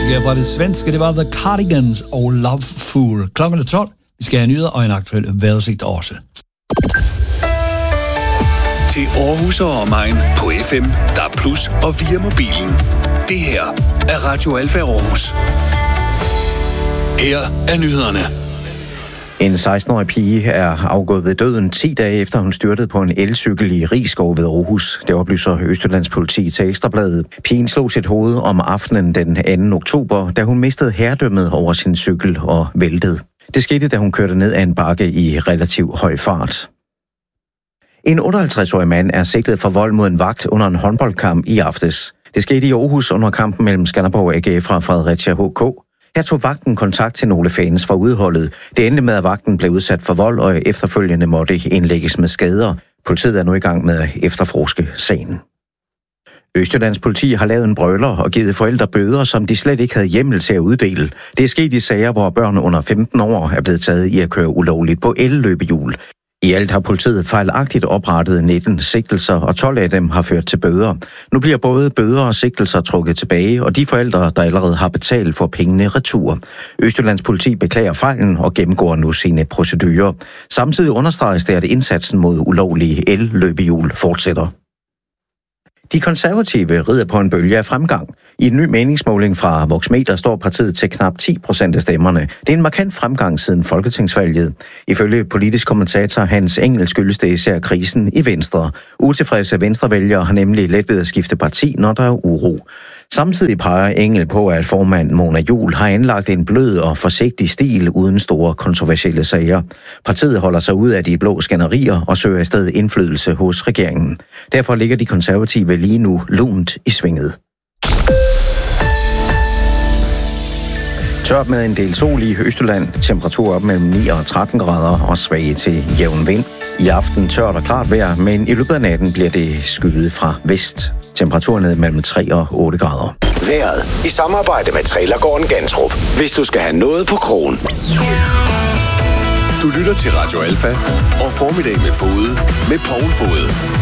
her fra det svenske, det var The Cardigans og Love Fool. Klokken er 12. Vi skal have nyheder og en aktuel vejrudsigt også. Til Aarhus og omegn på FM, DAB+ og via mobilen. Det her er Radio Alfa Aarhus. Her er nyhederne. En 16-årig pige er afgået ved døden 10 dage efter hun styrtede på en elcykel i Risskov ved Aarhus. Det oplyser Østjyllands Politi til Ekstrabladet. Pigen slog sit hoved om aftenen den 2. oktober, da hun mistede herredømmet over sin cykel og væltede. Det skete, da hun kørte ned ad en bakke i relativ høj fart. En 58-årig mand er sigtet for vold mod en vagt under en håndboldkamp i aftes. Det skete i Aarhus under kampen mellem Skanderborg AGF og Fredericia HK. Her tog vagten kontakt til nogle fans fra udholdet. Det endte med, at vagten blev udsat for vold, og efterfølgende måtte indlægges med skader. Politiet er nu i gang med at efterforske sagen. Østjyllands Politi har lavet en brøler og givet forældre bøder, som de slet ikke havde hjemmel til at uddele. Det er sket i sager, hvor børn under 15 år er blevet taget i at køre ulovligt på elløbehjul. I alt har politiet fejlagtigt oprettet 19 sigtelser, og 12 af dem har ført til bøder. Nu bliver både bøder og sigtelser trukket tilbage, og de forældre, der allerede har betalt, får pengene retur. Østjyllands Politi beklager fejlen og gennemgår nu sine procedurer. Samtidig understreges det, at indsatsen mod ulovlige elløbehjul fortsætter. De konservative rider på en bølge af fremgang. I en ny meningsmåling fra Voxmeter står partiet til knap 10% af stemmerne. Det er en markant fremgang siden folketingsvalget. Ifølge politisk kommentator Hans Engel skyldes det især krisen i Venstre. Utilfredse venstrevælgere har nemlig let ved at skifte parti, når der er uro. Samtidig peger Engel på, at formand Mona Juul har anlagt en blød og forsigtig stil uden store kontroversielle sager. Partiet holder sig ud af de blå skænderier og søger i stedet indflydelse hos regeringen. Derfor ligger de konservative lige nu lunt i svinget. Tørt med en del sol i Østjylland, temperatur op mellem 9 og 13 grader og svag til jævn vind. I aften tørt og klart vejr, men i løbet af natten bliver det skyet fra vest. Temperaturen ned mellem 3 og 8 grader. Vejret i samarbejde med Trailergården Gantrup. Hvis du skal have noget på krogen. Du lytter til Radio Alfa og Formiddag med Fode med Poul Fode.